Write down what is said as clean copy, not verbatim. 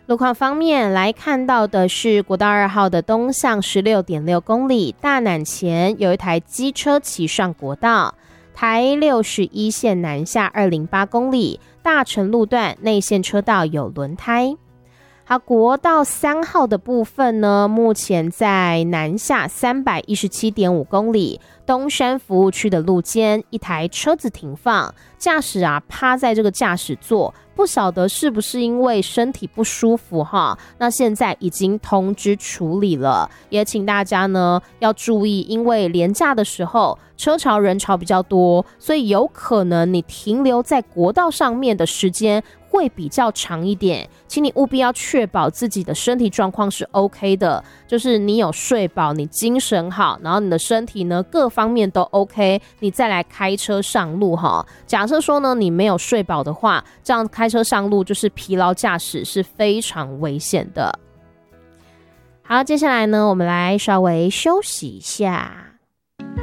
路况方面来看到的是国道2号的东向 16.6 公里，大南前有一台机车骑上国道，台61线南下208公里，大成路段内线车道有轮胎。好，国道3号的部分呢，目前在南下 317.5 公里，东山服务区的路肩，一台车子停放，驾驶趴在这个驾驶座，不晓得是不是因为身体不舒服哈，那现在已经通知处理了，也请大家呢要注意，因为连假的时候车潮人潮比较多，所以有可能你停留在国道上面的时间会比较长一点，请你务必要确保自己的身体状况是 OK 的，就是你有睡饱，你精神好，然后你的身体呢各方面都 OK， 你再来开车上路哈。假设说呢你没有睡饱的话，这样开车上路就是疲劳驾驶，是非常危险的。好，接下来呢我们来稍微休息一下。